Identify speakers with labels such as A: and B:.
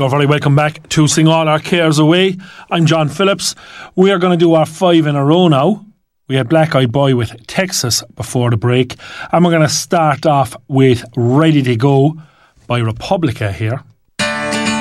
A: So very welcome back to Sing All Our Cares Away. I'm John Phillips. We are going to do our 5 in a row now. We had Black Eyed Boy with Texas before the break. And we're going to start off with Ready to Go by Republica here.